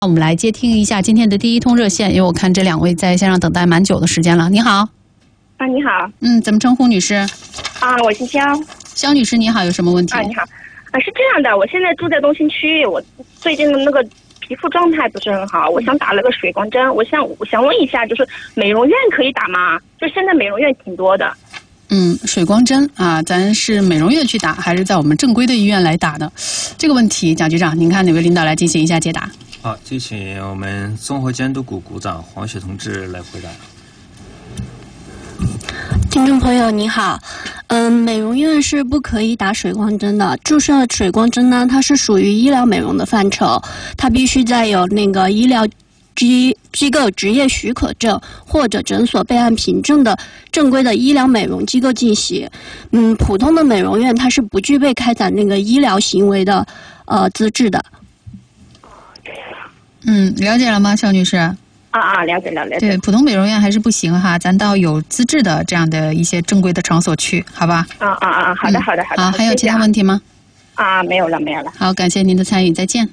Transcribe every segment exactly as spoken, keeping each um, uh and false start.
我们来接听一下今天的第一通热线，因为我看这两位在线上等待蛮久的时间了。你好。 啊，你好。 嗯，怎么称呼女士？ 啊，我姓肖。 肖女士，你好，有什么问题？ 啊，你好。啊，是这样的，我现在住在东兴区，我最近的那个皮肤状态不是很好，我想打了个水光针，我想我想问一下，就是美容院可以打吗？就现在美容院挺多的。 嗯，水光针啊，咱是美容院去打，还是在我们正规的医院来打呢？这个问题，蒋局长，您看哪位领导来进行一下解答？ 好，就请我们综合监督股股长黄雪同志来回答。 听众朋友你好，嗯，美容院是不可以打水光针的。注射水光针呢，它是属于医疗美容的范畴，它必须在有那个医疗机机构执业许可证或者诊所备案凭证的正规的医疗美容机构进行。嗯，普通的美容院它是不具备开展那个医疗行为的呃资质的。 嗯，了解了吗，肖女士？ 啊啊，了解了了解。 对，普通美容院还是不行哈，咱到有资质的这样的一些正规的场所去，好吧？ 啊啊啊，好的好的好的。 好，还有其他问题吗？ 啊，没有了没有了。 好，感谢您的参与，再见。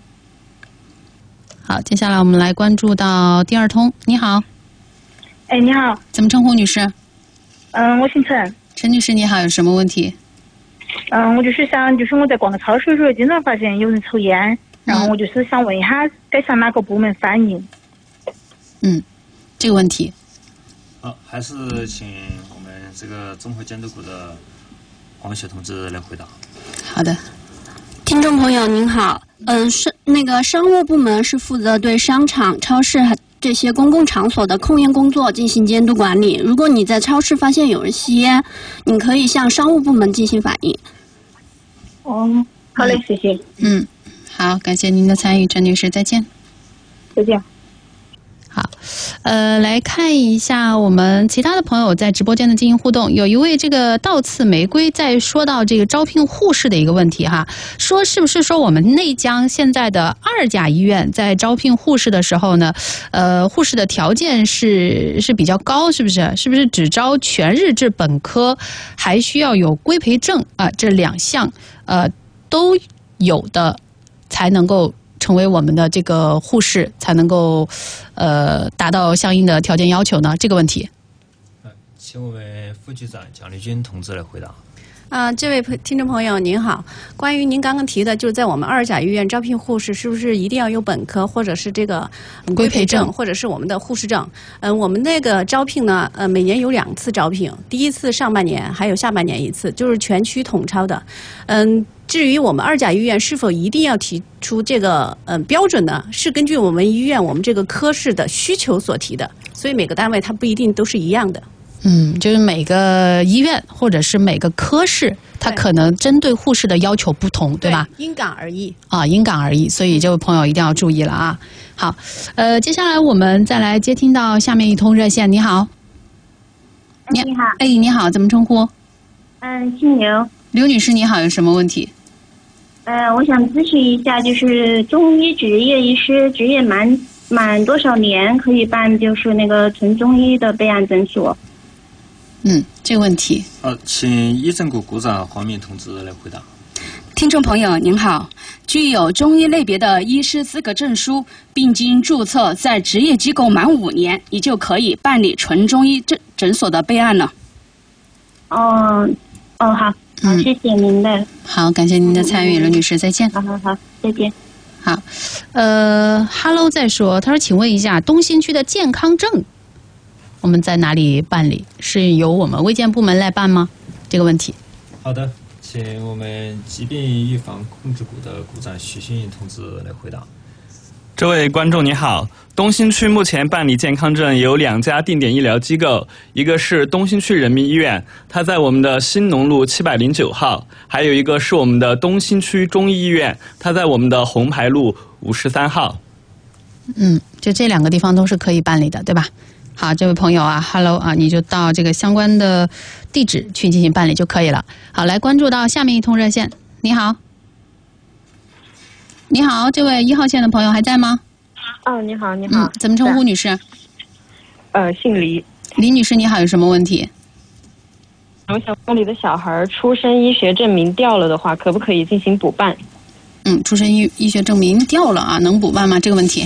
好，接下来我们来关注到第二通。你好。 哎，你好。 怎么称呼女士？ 嗯，我姓陈。 陈女士，你好，有什么问题？ 嗯，我就是想，就是我在逛个超市的时候，经常发现有人抽烟，然后我就是想问一下，该向哪个部门反映？ 嗯，这个问题。 好，还是请我们这个综合监督股的黄雪同志来回答。 好的。 听众朋友您好，嗯，是那个商务部门是负责对商场、超市这些公共场所的控烟工作进行监督管理。如果你在超市发现有人吸烟，你可以向商务部门进行反映。 哦，好嘞，谢谢。 嗯，好，感谢您的参与，陈女士，再见。 再见。 好，呃，来看一下我们其他的朋友在直播间的进行互动。有一位这个倒刺玫瑰在说到这个招聘护士的一个问题哈，说是不是说我们内江现在的二甲医院在招聘护士的时候呢，呃，护士的条件是是比较高，是不是？是不是只招全日制本科，还需要有规培证啊？这两项呃都有的才能够成为我们的这个护士，才能够呃达到相应的条件要求呢？这个问题， 请我们副局长蒋丽君同志来回答。 啊、呃，这位听众朋友您好，关于您刚刚提的，就是在我们二甲医院招聘护士，是不是一定要有本科或者是这个规培证，或者是我们的护士证？嗯、呃，我们那个招聘呢，呃，每年有两次招聘，第一次上半年，还有下半年一次，就是全区统招的。嗯。至于我们二甲医院是否一定要提出这个呃标准呢？是根据我们医院我们这个科室的需求所提的，所以每个单位它不一定都是一样的。 嗯，就是每个医院或者是每个科室，它可能针对护士的要求不同， 对, 对吧？ 因岗而异啊，因岗而异，所以这位朋友一定要注意了啊。好，呃，接下来我们再来接听到下面一通热线。你好， 你好， 哎，你好，怎么称呼？ 嗯，姓刘。 刘女士，你好，有什么问题？ 呃，我想咨询一下，就是中医执业医师执业满满多少年可以办就是那个纯中医的备案诊所？ 嗯，这个问题。 好，请医政股股长黄敏同志来回答。 听众朋友您好，具有中医类别的医师资格证书，并经注册在执业机构满五年，你就可以办理纯中医诊诊所的备案了。 哦，哦，好。好，谢谢您的。 好，感谢您的参与，刘女士，再见。 好好好，再见。 好，呃 ，Hello 在说，他说，请问一下，东兴区的健康证我们在哪里办理？是由我们卫健部门来办吗？这个问题。 好的，请我们疾病预防控制股的股长许新颖同志来回答。 这位观众你好，东兴区目前办理健康证有两家定点医疗机构，一个是东兴区人民医院，它在我们的新农路七百零九号，还有一个是我们的东兴区中医医院，它在我们的红牌路五十三号。 嗯，就这两个地方都是可以办理的，对吧？好，这位朋友啊 ，Hello 啊，你就到这个相关的地址去进行办理就可以了。好，来关注到下面一通热线。你好。你好，这位一号线的朋友还在吗？ 哦，你好，你好。 嗯，怎么称呼女士？ 呃，姓李。 李女士，你好，有什么问题？ 我想家里的小孩出生医学证明掉了的话，可不可以进行补办？ 嗯，出生医医学证明掉了啊，能补办吗？这个问题。